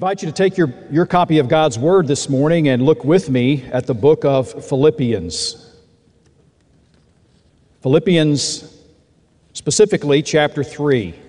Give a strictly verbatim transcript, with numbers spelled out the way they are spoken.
invite you to take your, your copy of God's Word this morning and look with me at the book of Philippians. Philippians, specifically chapter three.